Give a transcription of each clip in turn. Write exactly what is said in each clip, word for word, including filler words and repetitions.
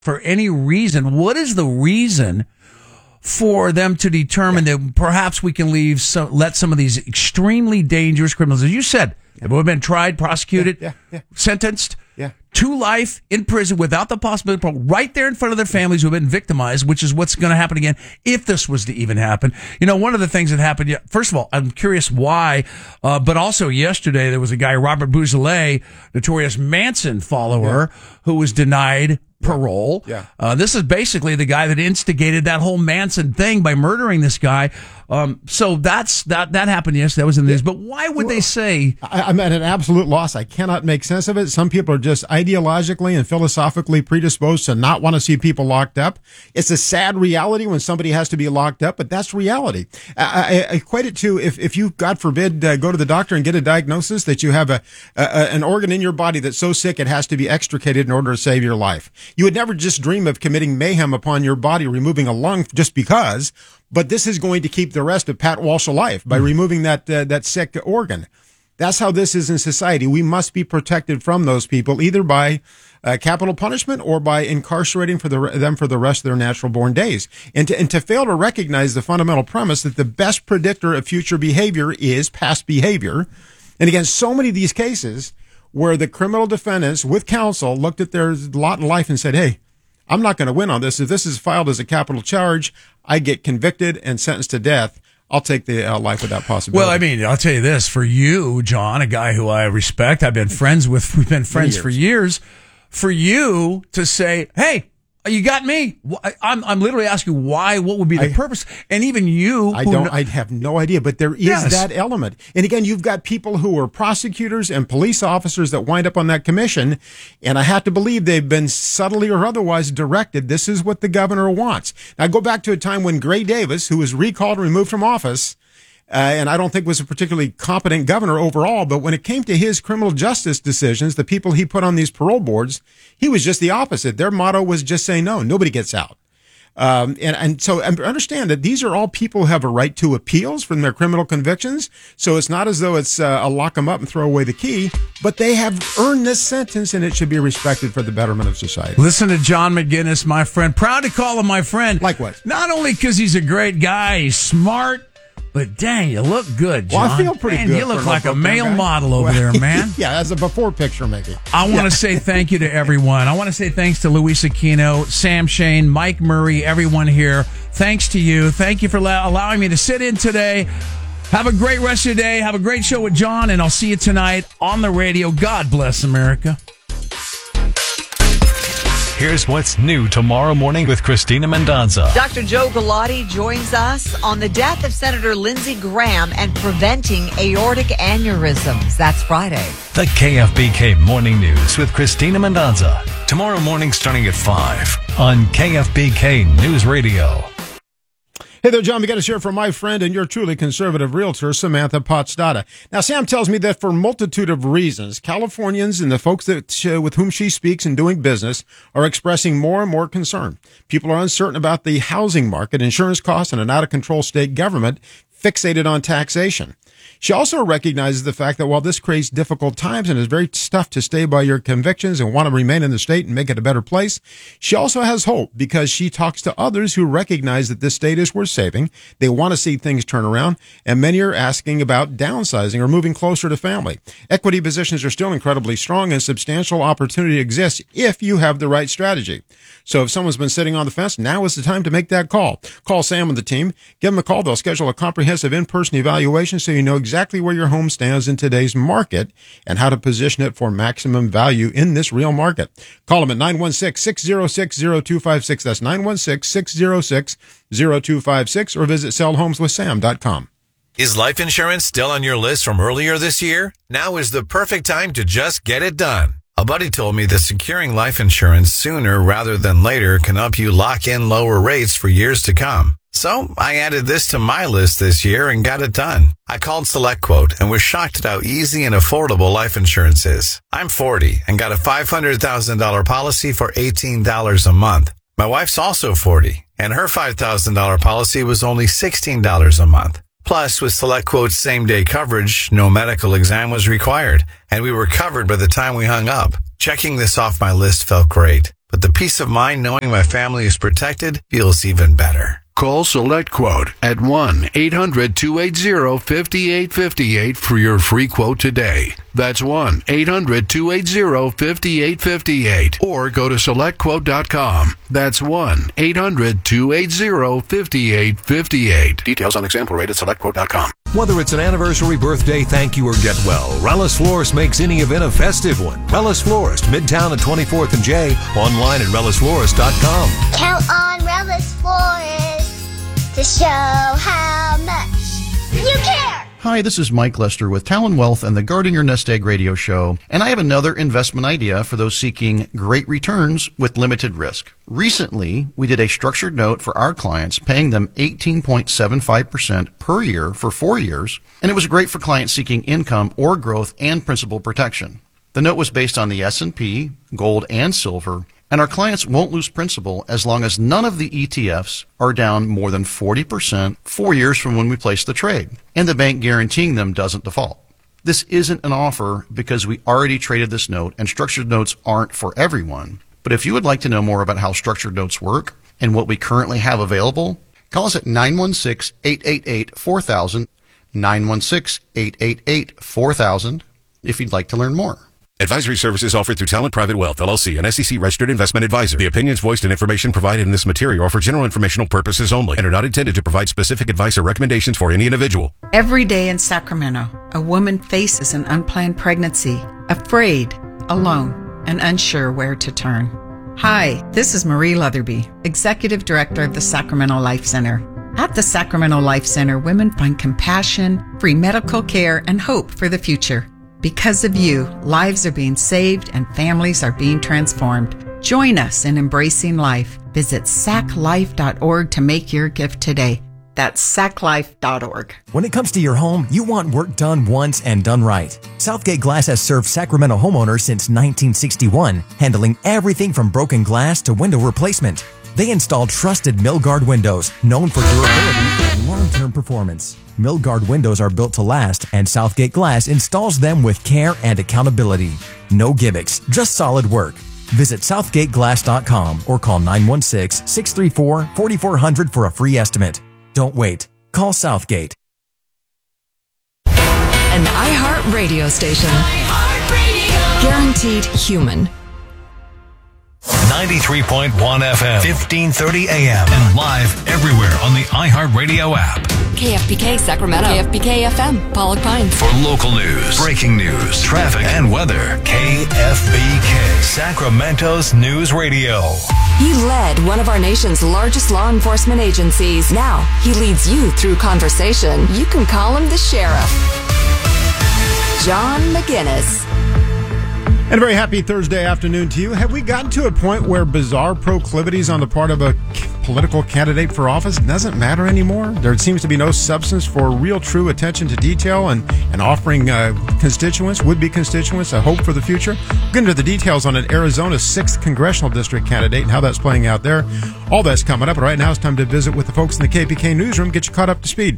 for any reason. What is the reason for them to determine yeah. that perhaps we can leave some, let some of these extremely dangerous criminals, as you said, yeah. have been tried, prosecuted, yeah. Yeah. Yeah. sentenced yeah. to life in prison without the possibility of parole, right there in front of their families who have been victimized, which is what's going to happen again if this was to even happen. You know, one of the things that happened, first of all, I'm curious why, uh, but also yesterday there was a guy, Robert Bouzelet, notorious Manson follower, yeah. who was denied parole. Yeah. Uh, this is basically the guy that instigated that whole Manson thing by murdering this guy. Um, so that's, that, that happened. Yes, that was in the news. But why would they say? I, I'm at an absolute loss. I cannot make sense of it. Some people are just ideologically and philosophically predisposed to not want to see people locked up. It's a sad reality when somebody has to be locked up, but that's reality. I, I, I equate it to if, if you, God forbid, uh, go to the doctor and get a diagnosis that you have a, a, an organ in your body that's so sick it has to be extricated in order to save your life. You would never just dream of committing mayhem upon your body, removing a lung just because. But this is going to keep the rest of Pat Walsh alive by removing that uh, that sick organ. That's how this is in society. We must be protected from those people, either by uh, capital punishment or by incarcerating for the, them for the rest of their natural-born days. And to, and to fail to recognize the fundamental premise that the best predictor of future behavior is past behavior. And again, so many of these cases where the criminal defendants with counsel looked at their lot in life and said, hey, I'm not going to win on this. If this is filed as a capital charge, I get convicted and sentenced to death. I'll take the uh, life without possibility. Well, I mean, I'll tell you this. For you, John, a guy who I respect, I've been friends with, we've been friends years. for years. For you to say, hey, you got me. I'm, I'm literally asking you why, what would be the I, purpose? And even you. I don't, I have no idea, but there is yes. that element. And again, you've got people who are prosecutors and police officers that wind up on that commission. And I have to believe they've been subtly or otherwise directed. This is what the governor wants. Now, I go back to a time when Gray Davis, who was recalled and removed from office, Uh, and I don't think was a particularly competent governor overall, but when it came to his criminal justice decisions, the people he put on these parole boards, he was just the opposite. Their motto was just say no, nobody gets out. Um, and, and so understand that these are all people who have a right to appeals from their criminal convictions. So it's not as though it's uh, a lock them up and throw away the key, but they have earned this sentence and it should be respected for the betterment of society. Listen to John McGinnis, my friend. Proud to call him my friend. Likewise. Not only because he's a great guy, he's smart, but dang, you look good, John. Well, I feel pretty man, good. You look like a male guy. model over well, there, man. Yeah, as a before picture, maybe. I want to yeah. say thank you to everyone. I want to say thanks to Luis Aquino, Sam Shane, Mike Murray, everyone here. Thanks to you. Thank you for la- allowing me to sit in today. Have a great rest of your day. Have a great show with John, and I'll see you tonight on the radio. God bless America. Here's what's new tomorrow morning with Christina Mendonza. Doctor Joe Galati joins us on the death of Senator Lindsey Graham and preventing aortic aneurysms. That's Friday. The K F B K Morning News with Christina Mendonza. Tomorrow morning starting at five on K F B K News Radio. Hey there, John. We got to share from my friend and your truly conservative realtor, Samantha Potstata. Now, Sam tells me that for a multitude of reasons, Californians and the folks that uh, with whom she speaks and doing business are expressing more and more concern. People are uncertain about the housing market, insurance costs, and an out-of-control state government fixated on taxation. She also recognizes the fact that while this creates difficult times and is very tough to stay by your convictions and want to remain in the state and make it a better place, she also has hope because she talks to others who recognize that this state is worth saving. They want to see things turn around, and many are asking about downsizing or moving closer to family. Equity positions are still incredibly strong and substantial opportunity exists if you have the right strategy. So if someone's been sitting on the fence, now is the time to make that call. Call Sam and the team. Give them a call. They'll schedule a comprehensive in-person evaluation so you know exactly where your home stands in today's market and how to position it for maximum value in this real market. Call them at nine one six, six zero six, zero two five six. That's nine one six, six zero six, zero two five six or visit sell homes with sam dot com. Is life insurance still on your list from earlier this year? Now is the perfect time to just get it done. A buddy told me that securing life insurance sooner rather than later can help you lock in lower rates for years to come. So I added this to my list this year and got it done. I called SelectQuote and was shocked at how easy and affordable life insurance is. I'm forty and got a five hundred thousand dollars policy for eighteen dollars a month. My wife's also forty and her five thousand dollars policy was only sixteen dollars a month. Plus, with SelectQuote's same-day coverage, no medical exam was required, and we were covered by the time we hung up. Checking this off my list felt great, but the peace of mind knowing my family is protected feels even better. Call SelectQuote at one eight hundred two eight zero five eight five eight for your free quote today. That's one eight hundred two eight zero five eight five eight. Or go to select quote dot com. That's one eight hundred two eight zero five eight five eight. Details on example rate at select quote dot com. Whether it's an anniversary, birthday, thank you, or get well, Relish Florist makes any event a festive one. Relish Florist, Midtown at twenty-fourth and J, online at relish florist dot com. Count on Relish Florist to show how much you care. Hi, this is Mike Lester with Talon Wealth and the Guarding Your Nest Egg radio show, and I have another investment idea for those seeking great returns with limited risk. Recently, we did a structured note for our clients, paying them eighteen point seven five percent per year for four years, and it was great for clients seeking income or growth and principal protection. The note was based on the S and P, gold, and silver, and our clients won't lose principal as long as none of the E T Fs are down more than forty percent four years from when we place the trade, and the bank guaranteeing them doesn't default. This isn't an offer because we already traded this note, and structured notes aren't for everyone. But if you would like to know more about how structured notes work and what we currently have available, call us at nine one six, eight eight eight, four thousand, nine one six, eight eight eight, four thousand, if you'd like to learn more. Advisory services offered through Talent Private Wealth, L L C, an S E C-registered investment advisor. The opinions voiced and information provided in this material are for general informational purposes only and are not intended to provide specific advice or recommendations for any individual. Every day in Sacramento, a woman faces an unplanned pregnancy, afraid, alone, and unsure where to turn. Hi, this is Marie Leatherby, Executive Director of the Sacramento Life Center. At the Sacramento Life Center, women find compassion, free medical care, and hope for the future. Because of you, lives are being saved and families are being transformed. Join us in embracing life. Visit sac life dot org to make your gift today. That's sac life dot org. When it comes to your home, you want work done once and done right. Southgate Glass has served Sacramento homeowners since nineteen sixty-one, handling everything from broken glass to window replacement. They installed trusted Milgard windows, known for durability and long-term performance. Milgard windows are built to last, and Southgate Glass installs them with care and accountability. No gimmicks, just solid work. Visit southgate glass dot com or call nine one six, six three four, four four zero zero for a free estimate. Don't wait. Call Southgate. An iHeart radio station. iHeart Radio. Guaranteed human. ninety-three point one F M, fifteen thirty A M, and live everywhere on the iHeartRadio app. K F B K Sacramento. K F B K F M, Pollock Pines. For local news, breaking news, traffic, and weather, K F B K, Sacramento's news radio. He led one of our nation's largest law enforcement agencies. Now, he leads you through conversation. You can call him the sheriff. John McGinnis. And a very happy Thursday afternoon to you. Have we gotten to a point where bizarre proclivities on the part of a political candidate for office doesn't matter anymore? There seems to be no substance for real, true attention to detail and, and offering uh, constituents, would-be constituents, a hope for the future. We'll get into the details on an Arizona sixth Congressional District candidate and how that's playing out there. All that's coming up. But right now it's time to visit with the folks in the K P K newsroom, get you caught up to speed.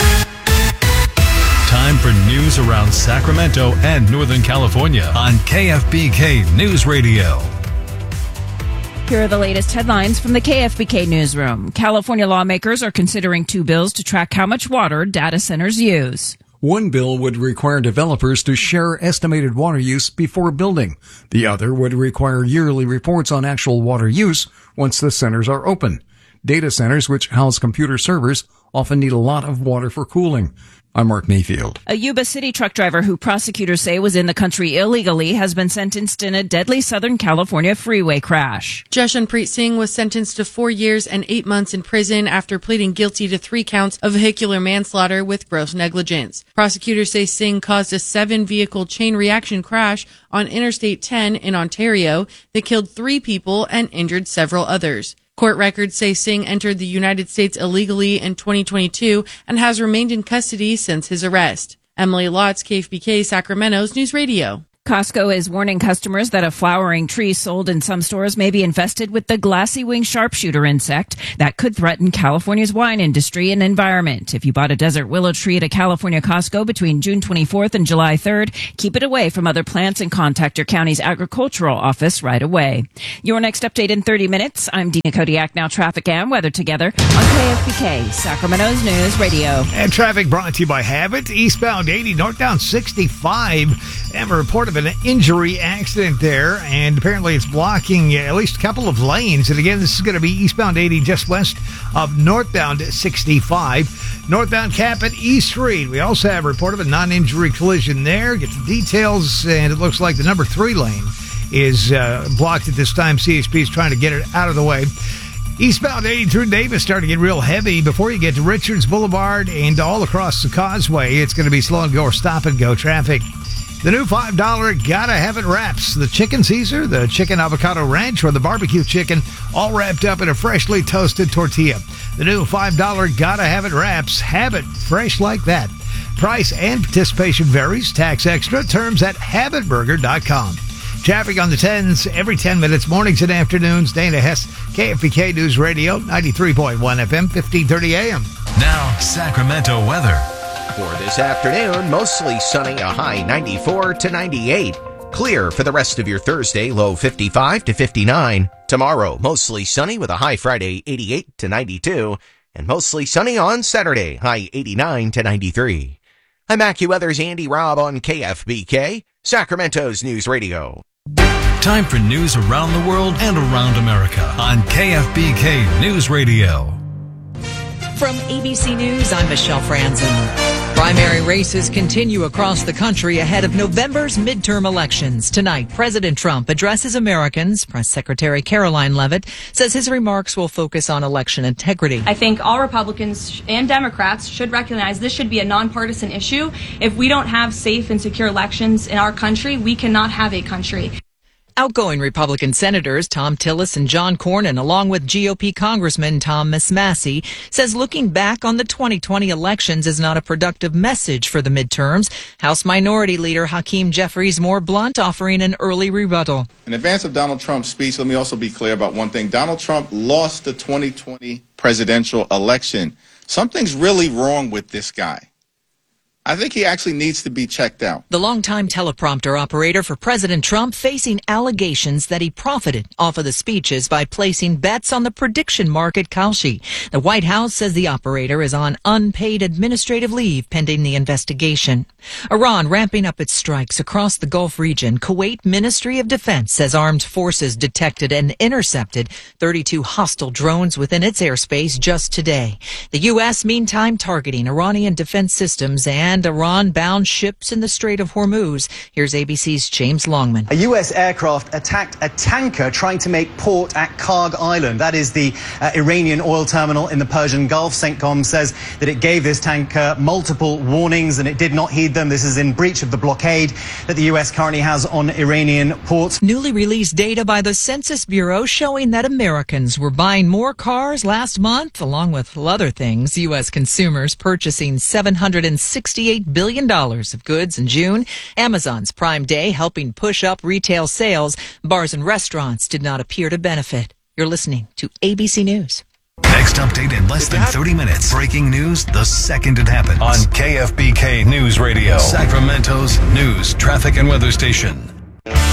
Time for news around Sacramento and Northern California on K F B K News Radio. Here are the latest headlines from the K F B K newsroom. California lawmakers are considering two bills to track how much water data centers use. One bill would require developers to share estimated water use before building. The other would require yearly reports on actual water use once the centers are open. Data centers, which house computer servers, often need a lot of water for cooling. I'm Mark Mayfield. A Yuba City truck driver who prosecutors say was in the country illegally has been sentenced in a deadly Southern California freeway crash. Jashanpreet Singh was sentenced to four years and eight months in prison after pleading guilty to three counts of vehicular manslaughter with gross negligence. Prosecutors say Singh caused a seven-vehicle chain reaction crash on Interstate ten in Ontario that killed three people and injured several others. Court records say Singh entered the United States illegally in twenty twenty-two and has remained in custody since his arrest. Emily Lotz, K F B K Sacramento's News Radio. Costco is warning customers that a flowering tree sold in some stores may be infested with the glassy wing sharpshooter insect that could threaten California's wine industry and environment. If you bought a desert willow tree at a California Costco between June twenty-fourth and July third, keep it away from other plants and contact your county's agricultural office right away. Your next update in thirty minutes. I'm Dina Kodiak. Now traffic and weather together on K F B K, Sacramento's News Radio. And traffic brought to you by Habit. Eastbound eighty, northbound sixty-five. And a report of an injury accident there, and apparently it's blocking at least a couple of lanes. And again, this is going to be eastbound eighty just west of northbound sixty-five. Northbound Cap at East Street. We also have a report of a non-injury collision there. Get the details, and it looks like the number three lane is uh, blocked at this time. C H P is trying to get it out of the way. Eastbound eighty through Davis starting to get real heavy before you get to Richards Boulevard and all across the causeway. It's going to be slow and go or stop and go traffic. The new five dollar Gotta Have It wraps. The chicken Caesar, the chicken avocado ranch, or the barbecue chicken, all wrapped up in a freshly toasted tortilla. The new five dollar Gotta Have It wraps. Have it fresh like that. Price and participation varies. Tax extra. Terms at habit burger dot com. Traffic on the tens every ten minutes, mornings and afternoons. Dana Hess, K F B K News Radio, ninety-three point one F M, fifteen thirty A M. Now, Sacramento weather. For this afternoon, mostly sunny, a high ninety-four to ninety-eight. Clear for the rest of your Thursday, low fifty-five to fifty-nine. Tomorrow, mostly sunny with a high Friday, eighty-eight to ninety-two. And mostly sunny on Saturday, high eighty-nine to ninety-three. I'm AccuWeather's Andy Robb on K F B K, Sacramento's News Radio. Time for news around the world and around America on K F B K News Radio. From A B C News, I'm Michelle Franzen. Primary races continue across the country ahead of November's midterm elections. Tonight, President Trump addresses Americans. Press Secretary Caroline Leavitt says his remarks will focus on election integrity. I think all Republicans and Democrats should recognize this should be a nonpartisan issue. If we don't have safe and secure elections in our country, we cannot have a country. Outgoing Republican Senators Tom Tillis and John Cornyn, along with G O P Congressman Thomas Massie, says looking back on the twenty twenty elections is not a productive message for the midterms. House Minority Leader Hakeem Jeffries more blunt, offering an early rebuttal. In advance of Donald Trump's speech, let me also be clear about one thing. Donald Trump lost the twenty twenty presidential election. Something's really wrong with this guy. I think he actually needs to be checked out. The longtime teleprompter operator for President Trump facing allegations that he profited off of the speeches by placing bets on the prediction market Kalshi. The White House says the operator is on unpaid administrative leave pending the investigation. Iran ramping up its strikes across the Gulf region. Kuwait Ministry of Defense says armed forces detected and intercepted thirty-two hostile drones within its airspace just today. The U S meantime targeting Iranian defense systems and And Iran-bound ships in the Strait of Hormuz. Here's A B C's James Longman. A U S aircraft attacked a tanker trying to make port at Karg Island. That is the uh, Iranian oil terminal in the Persian Gulf. CENTCOM says that it gave this tanker multiple warnings and it did not heed them. This is in breach of the blockade that the U S currently has on Iranian ports. Newly released data by the Census Bureau showing that Americans were buying more cars last month, along with other things. U S consumers purchasing seven hundred sixty-eight billion dollars of goods in June. Amazon's Prime Day helping push up retail sales. Bars and restaurants did not appear to benefit. You're listening to A B C News. Next update in less than thirty minutes. Breaking news the second it happens. On K F B K News Radio, Sacramento's news, traffic, and weather station.